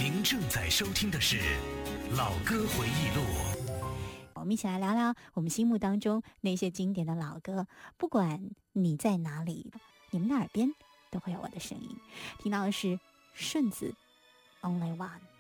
您正在收听的是《老歌回忆录》。 我们一起来聊聊我们心目当中那些经典的老歌，不管你在哪里，你们的耳边都会有我的声音。听到的是顺子 Only One。